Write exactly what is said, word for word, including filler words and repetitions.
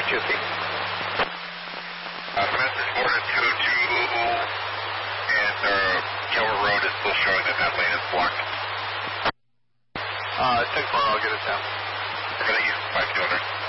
Chukchi. Uh, message board at two oh two, and uh, Keller Road is still showing that that lane is blocked. Uh, ten four, I'll get it down. We're going to use five two hundred.